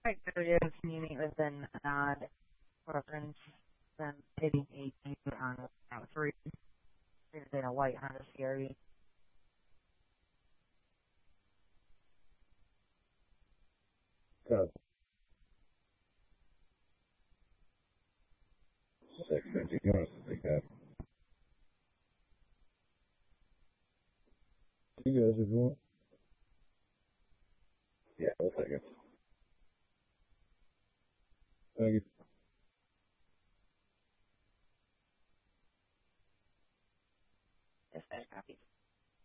Right, there is meaning within that reference than hitting 18 on a 3 than a white Honda CRV. So, 650. You want us to take that? You guys, if you want. Yeah, we'll take it. Thank you. Yes, I copy.